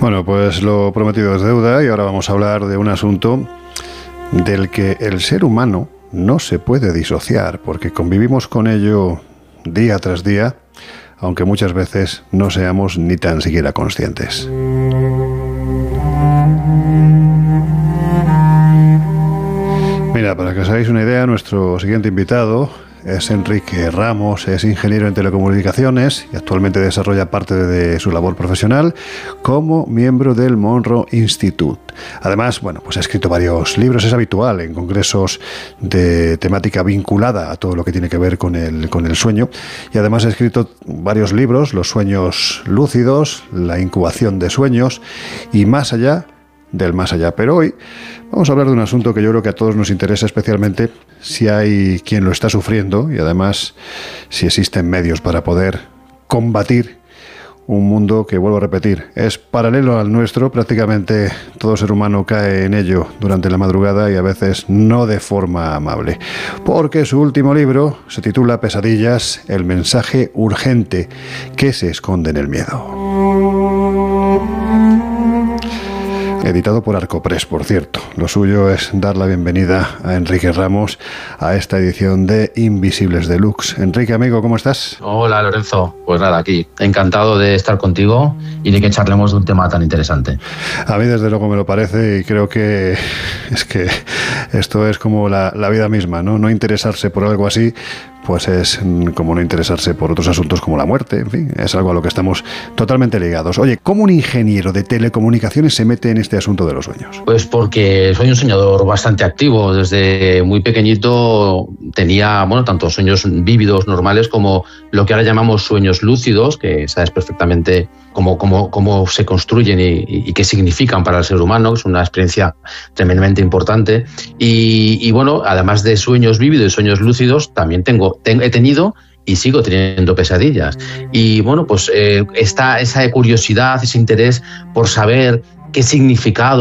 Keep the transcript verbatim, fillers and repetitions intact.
Bueno, pues lo prometido es deuda y ahora vamos a hablar de un asunto del que el ser humano no se puede disociar porque convivimos con ello día tras día, aunque muchas veces no seamos ni tan siquiera conscientes. Mira, para que os hagáis una idea, nuestro siguiente invitado es Enrique Ramos, es ingeniero en telecomunicaciones y actualmente desarrolla parte de su labor profesional como miembro del Monroe Institute. Además, bueno, pues ha escrito varios libros, es habitual en congresos de temática vinculada a todo lo que tiene que ver con el, con el sueño, y además ha escrito varios libros, Los sueños lúcidos, La incubación de sueños y Más allá del más allá. Pero hoy vamos a hablar de un asunto que yo creo que a todos nos interesa, especialmente si hay quien lo está sufriendo y además si existen medios para poder combatir un mundo que, vuelvo a repetir, es paralelo al nuestro. Prácticamente todo ser humano cae en ello durante la madrugada y a veces no de forma amable. Porque su último libro se titula Pesadillas, el mensaje urgente que se esconde en el miedo. Editado por Arcopress, por cierto. Lo suyo es dar la bienvenida a Enrique Ramos a esta edición de Invisibles Deluxe. Enrique, amigo, ¿cómo estás? Hola, Lorenzo. Pues nada, aquí. Encantado de estar contigo y de que charlemos de un tema tan interesante. A mí desde luego me lo parece y creo que es que esto es como la, la vida misma, ¿no? No interesarse por algo así pues es como no interesarse por otros asuntos como la muerte, en fin, es algo a lo que estamos totalmente ligados. Oye, ¿cómo un ingeniero de telecomunicaciones se mete en este asunto de los sueños? Pues porque soy un soñador bastante activo. Desde muy pequeñito tenía, bueno, tanto sueños vívidos normales como lo que ahora llamamos sueños lúcidos, que sabes perfectamente cómo, cómo, cómo se construyen y, y qué significan para el ser humano, que es una experiencia tremendamente importante. Y, y bueno, además de sueños vívidos y sueños lúcidos, también tengo he tenido y sigo teniendo pesadillas. Y bueno, pues eh, está esa curiosidad, ese interés por saber qué significado